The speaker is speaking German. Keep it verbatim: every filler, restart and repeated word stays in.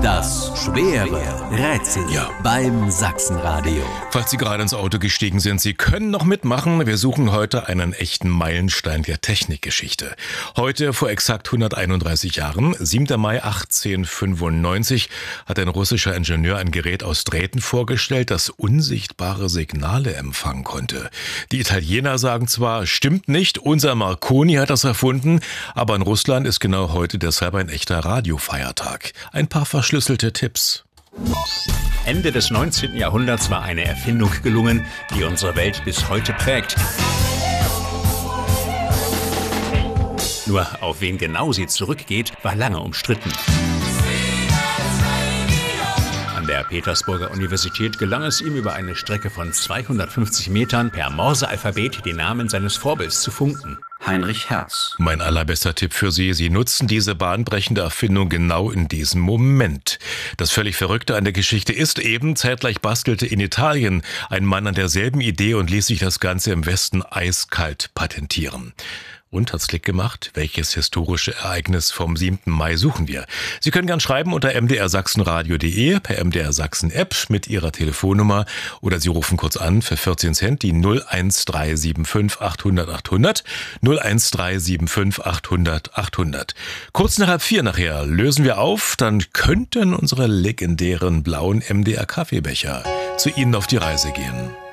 Das schwere Rätsel Ja. beim Sachsenradio. Falls Sie gerade ins Auto gestiegen sind, Sie können noch mitmachen. Wir suchen heute einen echten Meilenstein der Technikgeschichte. Heute, vor exakt hunderteinunddreißig Jahren, siebter Mai achtzehnhundertfünfundneunzig, hat ein russischer Ingenieur ein Gerät aus Drähten vorgestellt, das unsichtbare Signale empfangen konnte. Die Italiener sagen zwar, stimmt nicht, unser Marconi hat das erfunden, aber in Russland ist genau heute deshalb ein echter Radiofeiertag. Ein paar verschlüsselte Tipps. Ende des neunzehnten Jahrhunderts war eine Erfindung gelungen, die unsere Welt bis heute prägt. Nur auf wen genau sie zurückgeht, war lange umstritten. An der Petersburger Universität gelang es ihm, über eine Strecke von zweihundertfünfzig Metern per Morsealphabet den Namen seines Vorbilds zu funken. Heinrich Hertz. Mein allerbester Tipp für Sie, Sie nutzen diese bahnbrechende Erfindung genau in diesem Moment. Das völlig Verrückte an der Geschichte ist eben, zeitgleich bastelte in Italien ein Mann an derselben Idee und ließ sich das Ganze im Westen eiskalt patentieren. Und hat's Klick gemacht? Welches historische Ereignis vom siebten Mai suchen wir? Sie können gern schreiben unter m d r sachsenradio punkt d e, per M D R Sachsen App mit Ihrer Telefonnummer oder Sie rufen kurz an für vierzehn Cent die null eins drei sieben fünf achthundert achthundert, null eins drei sieben fünf achthundert achthundert. Kurz nach halb vier nachher lösen wir auf, dann könnten unsere legendären blauen M D R Kaffeebecher zu Ihnen auf die Reise gehen.